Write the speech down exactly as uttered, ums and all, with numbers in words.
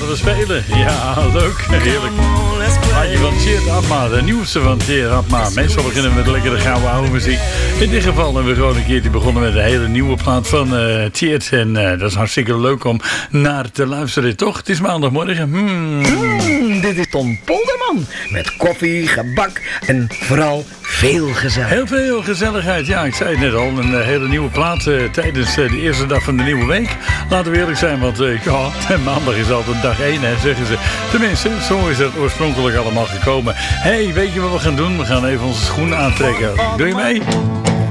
laten we spelen. Ja, leuk. Heerlijk. Plaatje van Tjeerd Abma, de nieuwste van Tjeerd Abma. Meestal beginnen we met lekkere gouden oude muziek. In dit geval hebben we gewoon een keertje begonnen met een hele nieuwe plaat van uh, Tjeerd. En uh, dat is hartstikke leuk om naar te luisteren, toch? Het is maandagmorgen. Hmm. Hmm, dit is Tom Polderman. Met koffie, gebak en vooral veel gezelligheid. Heel veel gezelligheid, ja, ik zei het net al. Een uh, hele nieuwe plaat uh, tijdens uh, de eerste dag van de nieuwe week. Laten we eerlijk zijn, want uh, ja, maandag is altijd dag één, hè, zeggen ze. Tenminste, zo is het oorspronkelijk allemaal gekomen. Hé, hey, weet je wat we gaan doen? We gaan even onze schoenen aantrekken. Doe je mee?